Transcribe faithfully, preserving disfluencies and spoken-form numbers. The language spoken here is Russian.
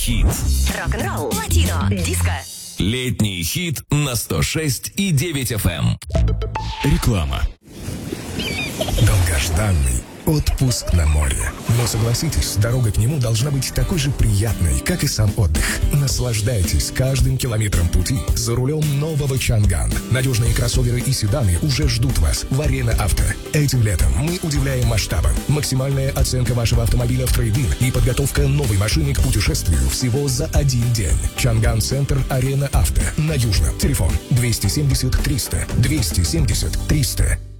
Хит. Рок-н-ролл, латино, диско. Летний хит на сто шесть и девять эф эм. Реклама. Долгожданный отпуск на море. Но согласитесь, дорога к нему должна быть такой же приятной, как и сам отдых. Наслаждайтесь каждым километром пути за рулем нового Чанган. Надежные кроссоверы и седаны уже ждут вас в Арена Авто. Этим летом мы удивляем масштабом. Максимальная оценка вашего автомобиля в трейд-ин и подготовка новой машины к путешествию всего за один день. Чанган Центр, Арена Авто. На Южном. Телефон двести семьдесят триста двести семьдесят триста.